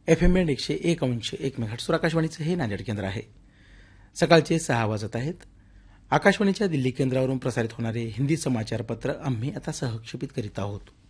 FM band 101.1 megahertz आकाशवाणीचं हे नांदेड केंद्र आहे. सकाळचे 6 वाजत आहेत. आकाशवाणीच्या दिल्ली केंद्रावरून प्रसारित होणारे हिंदी समाचारपत्र आम्ही आता सहक्षेपित करीत आहोत.